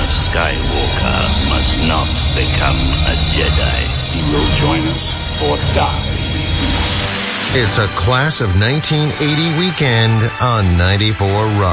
Skywalker must not become a Jedi. He will join us or die. It's a class of 1980 weekend on 94 Rock.